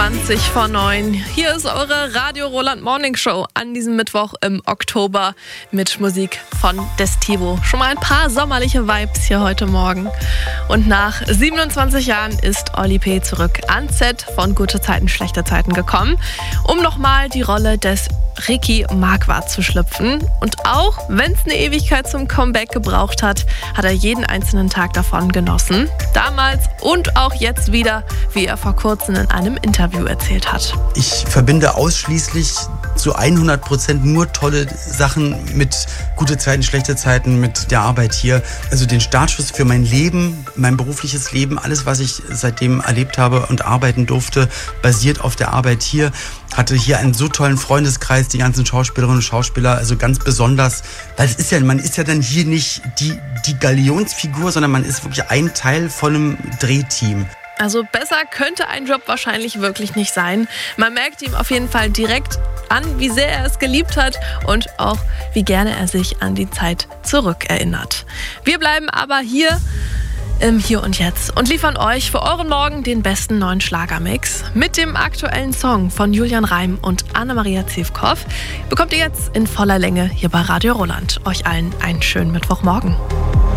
20:09. Hier ist eure Radio Roland Morning Show an diesem Mittwoch im Oktober mit Musik von Destivo. Schon mal ein paar sommerliche Vibes hier heute Morgen. Und nach 27 Jahren ist Oli P. zurück ans Set von Gute Zeiten, Schlechte Zeiten gekommen, um nochmal die Rolle des Ricky Marquardt zu schlüpfen. Und auch wenn es eine Ewigkeit zum Comeback gebraucht hat, hat er jeden einzelnen Tag davon genossen. Damals und auch jetzt wieder, wie er vor kurzem in einem Interview erzählt hat. Ich verbinde ausschließlich zu 100% nur tolle Sachen mit Gute Zeiten, Schlechte Zeiten, mit der Arbeit hier. Also den Startschuss für mein Leben, mein berufliches Leben, alles, was ich seitdem erlebt habe und arbeiten durfte, basiert auf der Arbeit hier. Hatte hier einen so tollen Freundeskreis, die ganzen Schauspielerinnen und Schauspieler, also ganz besonders. Weil es ist ja, man ist ja dann hier nicht die Galionsfigur, sondern man ist wirklich ein Teil von einem Drehteam. Also besser könnte ein Job wahrscheinlich wirklich nicht sein. Man merkt ihm auf jeden Fall direkt an, wie sehr er es geliebt hat und auch, wie gerne er sich an die Zeit zurückerinnert. Wir bleiben aber hier im Hier und Jetzt und liefern euch für euren Morgen den besten neuen Schlagermix. Mit dem aktuellen Song von Julian Reim und Anna-Maria Zivkow bekommt ihr jetzt in voller Länge hier bei Radio Roland. Euch allen einen schönen Mittwochmorgen.